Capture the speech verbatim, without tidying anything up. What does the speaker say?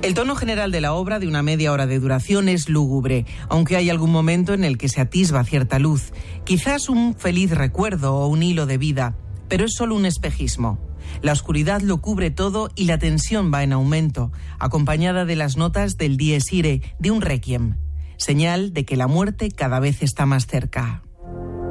El tono general de la obra, de una media hora de duración, es lúgubre, aunque hay algún momento en el que se atisba cierta luz, quizás un feliz recuerdo o un hilo de vida, pero es solo un espejismo. La oscuridad lo cubre todo y la tensión va en aumento, acompañada de las notas del Dies Irae, de un requiem, señal de que la muerte cada vez está más cerca.